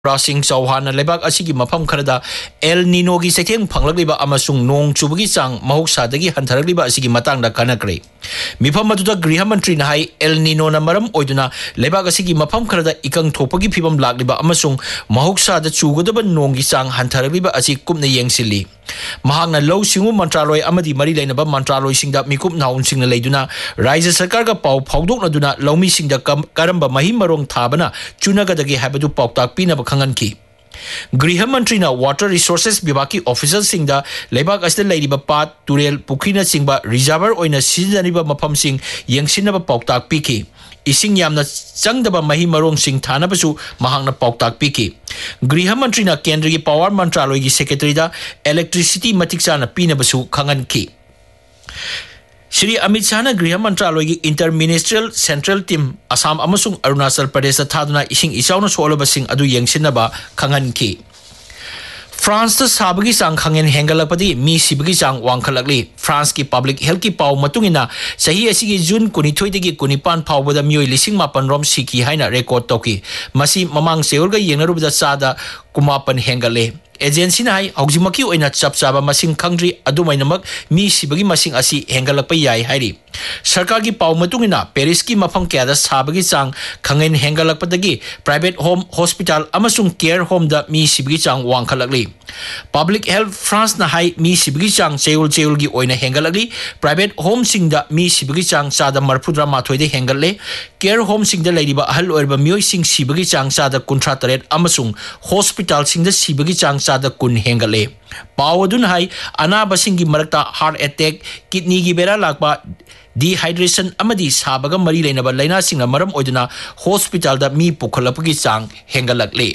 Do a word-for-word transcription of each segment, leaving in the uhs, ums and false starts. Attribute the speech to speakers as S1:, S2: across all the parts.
S1: Prasing Chauhan Lebak Asigi Mapam Karada El Nino gi Seteng Pangliba Amasung Nong Chubugi Sang Mahoksa Dagi Hantaragliba Asigi Matang da Kanakre. Mipam Matuda Grihamantri Nahai El Nino Namaram Oiduna Lebak Asigi Mapam Karada Ikang Topagi Pibam Lagliba Amasung Mahoksa the Chugodaba Nongi Sang Hantaragliba Asi Kumna Yangsili. Mahangna Low Singu Mantraloi Amadi Mari Lainaba Mantraloi Singda Mikup Naun Sing Laduna Rise Sakarga Pau Paudok Naduna Lomi Sing the Karamba Mahimarong Tabana Chunagadagi Habadu Pautak Pina Kanganki. Griha Mantrina Water Resources Bibaki Officers Singda Lebak Astel Ladiba Pat Turel Pukina Singba Reservoir Oina Sidaniba Mapam Sing Yangsinaba Pautak Piki. Ising Yamna Sangdaba Mahimarong Sing Tanabasu Mahangna Pautak Piki. Griha Mantrina Kendri Power Mantralogi Secretary da Electricity Matiksana Pinabasu Kanganki. Shri Amit Shah Griha Mantralogi Interministerial Central Team Assam Amasung Arunachal Pradesh Thaduna Ising Isauna Solaba Sing Adu Yangsinaba Kanganki. France the Sabagi Sang Kangen Hengalapadi, Mi Sibagi Sang Wankalagli, France ki Public Health ki Pau Matungina, Sahi Asigi June Kunitwigi Kunipan Pau with a Mui Lissing Mapan Rom Siki Haina record Toki, Masi Mamang Seolga Yenaru the Sada Kumapan Hengale. Agency Nai, Auximaki in a Chapsaba Masing Country, Adumainamak, Mi Sibagi Masing Asi Hengalapayai Hari. Sarkagi Pau Matungina, Periski Mapankada Sabagi Sang, Kangen Hengalapatagi, Private Home Hospital, Amasung Care Home da Mi Sibagi Sang Wankalagli. Public Health France Nahai, Mi Sibagi Sang, Seul Seulgi Oina Hengalagli, Private Home Sing da Mi Sibagi Sang, Sada Marpudra Matoi de Hengale, Care Home Sing the Ladiba Hal or Bamio Sing Sibagi Sang, Sada Contrataret Amasung, Hospital Sing the Sibagi Sang, Sada Kun Hengale. Pawadun Hai, Anaba Singi Marakta, heart attack, kidney gibera lakba. Dehydration Amadi Sabaga Mari Lainaba Laina Sing Maram Oduna Hospital da Mi Pukalapagi Sang Hengalakle.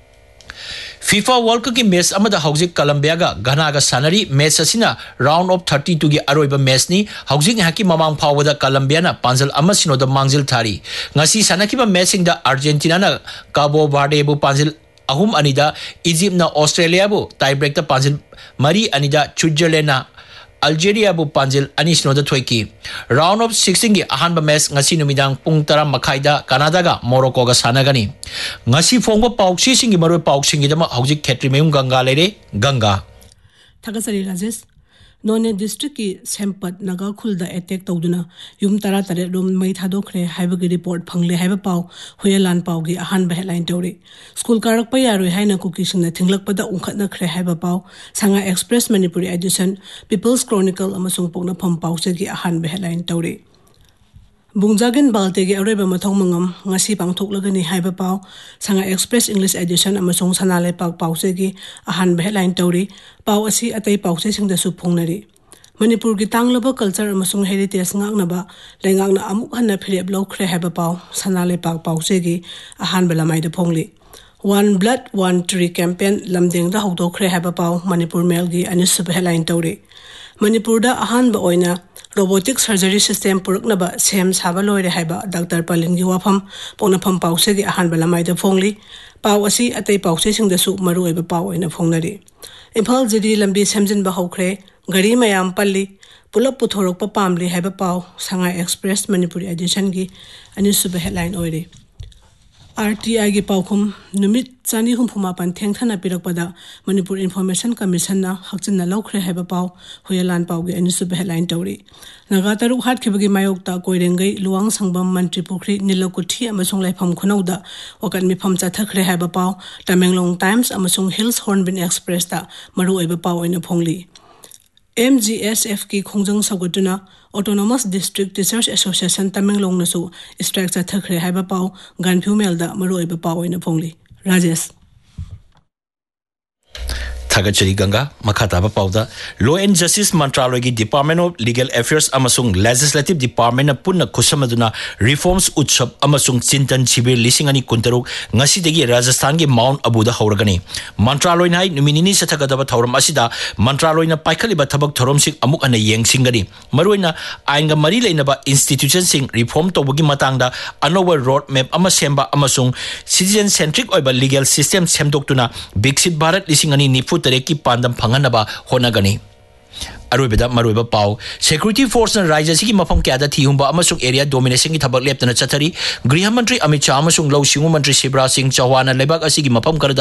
S1: FIFA World Cup ki match amada hauzik Colombia ga Ghana ga sanari match asina round of thirty-two gi aroiba match ni hauzik haki mamang phawada Colombia na panjal amasino da mangjil thari ngasi sanakiba match sing da Argentina na Cabo Verde bu panjil ahum anida Egypt na Australia bu tie break da panjil mari anida Switzerland na Algeria bu panjil anis no da thoiki round of sixteen gi ahanba match ngasi numidang pung tara makhaida Canada ga Morocco ga sanagani ngasi phongba pauksi singi maroi pauksing gi dama hauji khetri meum ganga lere ganga
S2: Thagasari Rajesh None district ki Sempat Naga Khulda attack tawduna yum tara tare rom mai thadokre haiba gi report phangle haiba pau hoyalan pau gi ahan ba headline tawre school karak pa yaroi haina cookies na thinglak pada ungkhatna khre haiba pau Sanga Express Manipuri edition People's Chronicle amasung pokna pham pau se gi ahan ba headline tawre Bungjagen balte gi areba mathong mangam ngasi pangthoklagani haiba pau Sanga Express English edition amasung sanale pak pau se gi ahan ba headline tawre pau asi atai pau se singda su phongnari Manipur gi tanglaba culture amasung heritage ngangnaba lengangna amuk hanna phirep lokre haiba pau sanale pak pau se gi ahan ba lamai da phongli One Blood One Tree campaign lamdeng da hawdokre haiba pau Manipur Mail gi anis sub headline tawre Manipur da ahan ba oina robotic surgery system puraknaba sem saba loire haiba Doctor Paling gi wafam pona pham pause gi ahan bala mai da phongli pau asi atai pause sing da su maru eba pau ina phongnari Imphal jidi lambi semjin ba hokre gari mayam palli pulap puthorok pa pamli haiba pau Sanga Express Manipuri edition gi ani sub headline oire R T I gi paukhum numit chani humphuma pan thengthana pirakpada Manipur Information Commission na hakchin na lokre haiba pau hoyalan pau gi ani sub headline tawri naga taruk hat khibagi mayokta koirengai luwang sangbam mantri pukri nilokuthi amasung laifam khunauda wakan mi pham chathakre haiba pau Tamenglong Times amasung Hills Hornbill Express ta maru eba pau ina phongli M G S F ki khongjang sagoduna Autonomous District Teachers Association Tamenglong nasu strike chathakre haiba pau Ganphu Mail da maru eba pau ina phongli Rajesh
S1: Thagachari Ganga Makhataba Pauda Law and Justice Mantralogi Department of Legal Affairs Amasung Legislative Department na punna khusamaduna Reforms Utsav Amasung Chintan Chibir Lisingani Kuntaruk Ngasidegi Rajasthan gi Mount Abu da Hauragani Mantraloi nai numinini sathagadaba thauram asida Mantraloi na paikhaliba thabak thorom sing amuk ana yengsingani maruina ainga mari leinaba institution sing reform tobagi matangda anover road map ama semba amasung citizen centric oiba legal system semdoktuna Biksit Bharat lisingani nifu Tareki Pandam Panganaba Honagani. Arubida Maruba Pau, Security Force and Raja Siki Mapam Kada Tiumba Amasung area domination Tabak Leptana Chatari, Griha Mantri Amit Shah Amasung Low Singu Mantri Sibra Singh Chauhan Lebak Asigi Mapam Karada